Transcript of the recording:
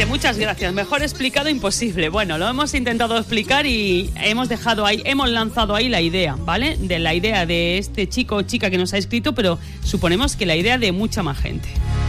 Muchas gracias. Mejor explicado imposible. Bueno, lo hemos intentado explicar y hemos lanzado ahí la idea, ¿vale? De la idea de este chico o chica que nos ha escrito, pero suponemos que la idea de mucha más gente.